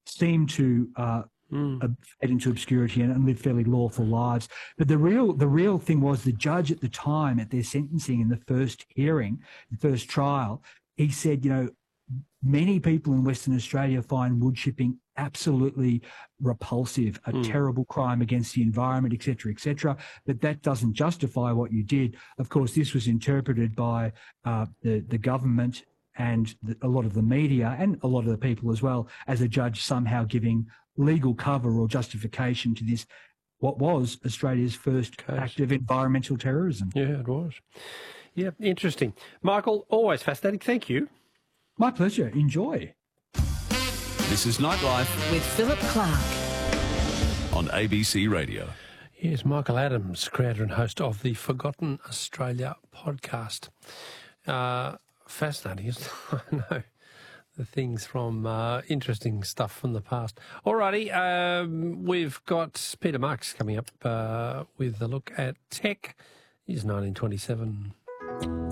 seemed to fade into obscurity and live fairly lawful lives. But the real thing was the judge at the time, at their sentencing in the first hearing, the first trial, he said, many people in Western Australia find wood chipping absolutely repulsive, a terrible crime against the environment, etc., but that doesn't justify what you did. Of course, this was interpreted by the government and a lot of the media and a lot of the people as well as a judge somehow giving legal cover or justification to this, what was Australia's first act of environmental terrorism. Yeah, it was. Yeah, interesting. Michael, always fascinating. Thank you. My pleasure. Enjoy. This is Nightlife with Philip Clark on ABC Radio. Here's Michael Adams, creator and host of the Forgotten Australia podcast. Fascinating, isn't it? I know. The things from interesting stuff from the past. Alrighty, we've got Peter Marks coming up with a look at tech. He's 1927.